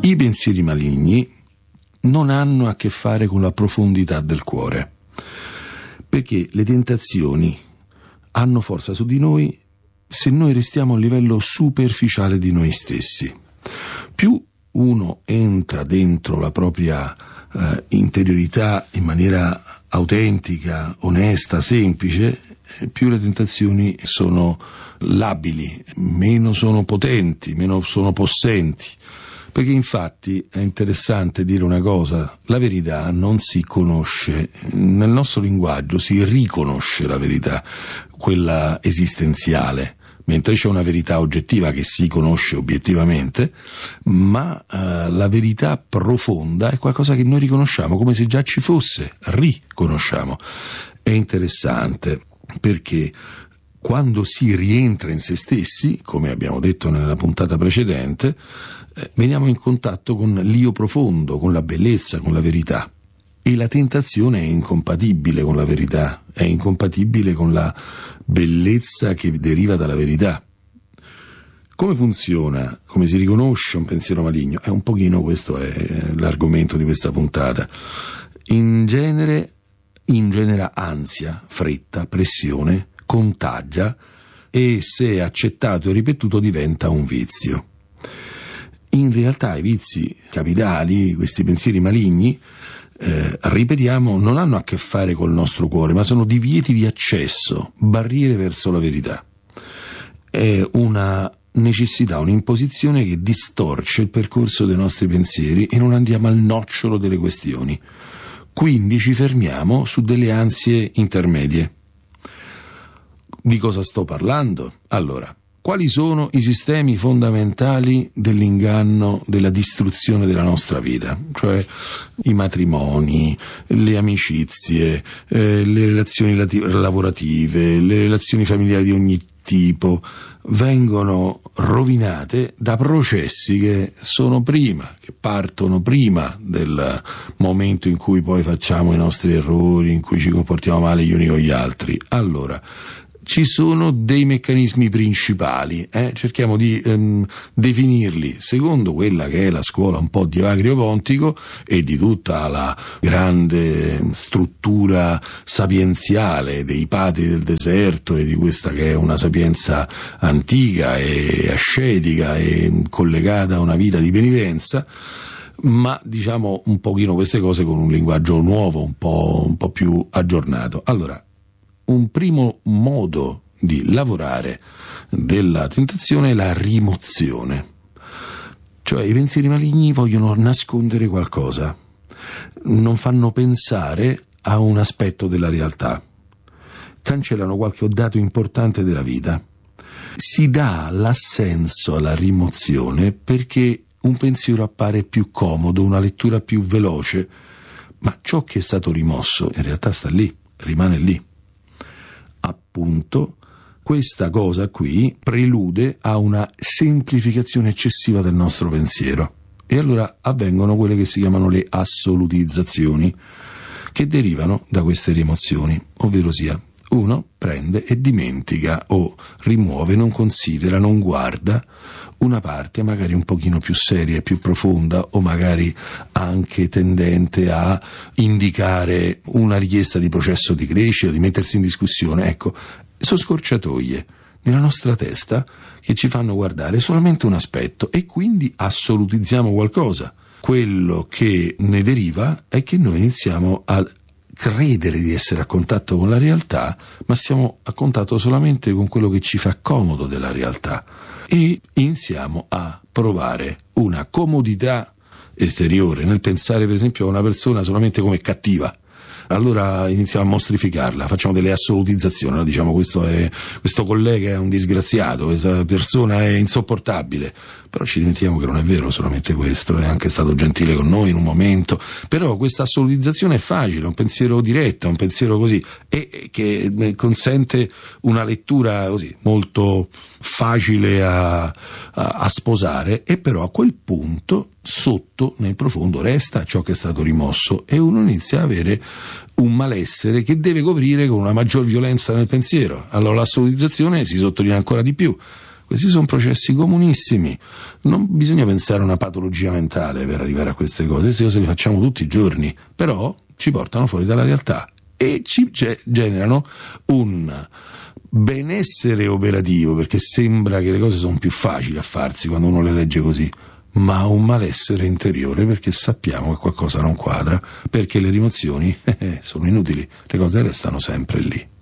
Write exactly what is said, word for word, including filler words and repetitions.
I pensieri maligni non hanno a che fare con la profondità del cuore, perché le tentazioni hanno forza su di noi se noi restiamo a un livello superficiale di noi stessi. Più uno entra dentro la propria eh, interiorità in maniera autentica, onesta, semplice, più le tentazioni sono labili, meno sono potenti, meno sono possenti. Perché infatti è interessante dire una cosa: la verità non si conosce, nel nostro linguaggio si riconosce la verità, quella esistenziale, mentre c'è una verità oggettiva che si conosce obiettivamente, ma eh, la verità profonda è qualcosa che noi riconosciamo come se già ci fosse, riconosciamo. È interessante perché quando si rientra in se stessi, come abbiamo detto nella puntata precedente, eh, veniamo in contatto con l'io profondo, con la bellezza, con la verità. E la tentazione è incompatibile con la verità, è incompatibile con la bellezza che deriva dalla verità. Come funziona, come si riconosce un pensiero maligno? È un pochino, questo è l'argomento di questa puntata. In genere ingenera ansia, fretta, pressione, contagia e, se accettato e ripetuto, diventa un vizio. In realtà i vizi capitali, questi pensieri maligni, eh, ripetiamo, non hanno a che fare col nostro cuore, ma sono divieti di accesso, barriere verso la verità. È una necessità, un'imposizione che distorce il percorso dei nostri pensieri e non andiamo al nocciolo delle questioni. Quindi ci fermiamo su delle ansie intermedie. Di cosa sto parlando? Allora, quali sono i sistemi fondamentali dell'inganno, della distruzione della nostra vita? Cioè i matrimoni, le amicizie, eh, le relazioni lati- lavorative, le relazioni familiari di ogni tipo vengono rovinate da processi che sono prima, che partono prima del momento in cui poi facciamo i nostri errori, in cui ci comportiamo male gli uni con gli altri. Allora, ci sono dei meccanismi principali, eh? cerchiamo di ehm, definirli secondo quella che è la scuola un po' di Evagrio Pontico e di tutta la grande struttura sapienziale dei padri del deserto e di questa che è una sapienza antica e ascetica e collegata a una vita di penitenza, ma diciamo un pochino queste cose con un linguaggio nuovo, un po', un po' più aggiornato. Allora, un primo modo di lavorare della tentazione è la rimozione. Cioè i pensieri maligni vogliono nascondere qualcosa, non fanno pensare a un aspetto della realtà, cancellano qualche dato importante della vita. Si dà l'assenso alla rimozione perché un pensiero appare più comodo, una lettura più veloce, ma ciò che è stato rimosso in realtà sta lì, rimane lì. Appunto, questa cosa qui prelude a una semplificazione eccessiva del nostro pensiero e allora avvengono quelle che si chiamano le assolutizzazioni, che derivano da queste rimozioni, ovvero sia uno prende e dimentica o rimuove, non considera, non guarda una parte magari un pochino più seria e più profonda, o magari anche tendente a indicare una richiesta di processo di crescita, di mettersi in discussione. Ecco, sono scorciatoie nella nostra testa che ci fanno guardare solamente un aspetto e quindi assolutizziamo qualcosa. Quello che ne deriva è che noi iniziamo a credere di essere a contatto con la realtà, ma siamo a contatto solamente con quello che ci fa comodo della realtà e iniziamo a provare una comodità esteriore nel pensare per esempio a una persona solamente come cattiva. Allora iniziamo a mostrificarla, facciamo delle assolutizzazioni, no? Diciamo questo, è, questo collega è un disgraziato, questa persona è insopportabile, però ci dimentichiamo che non è vero solamente questo, è anche stato gentile con noi in un momento, però questa assolutizzazione è facile, è un pensiero diretto, è un pensiero così, e che consente una lettura così molto facile a, a, a sposare, e però a quel punto sotto, nel profondo, resta ciò che è stato rimosso e uno inizia a avere un malessere che deve coprire con una maggior violenza nel pensiero. Allora l'assolutizzazione si sottolinea ancora di più. Questi sono processi comunissimi, non bisogna pensare a una patologia mentale per arrivare a queste cose, queste cose le facciamo tutti i giorni, però ci portano fuori dalla realtà e ci generano un benessere operativo, perché sembra che le cose sono più facili a farsi quando uno le legge così, ma un malessere interiore, perché sappiamo che qualcosa non quadra, perché le rimozioni eh, sono inutili, le cose restano sempre lì.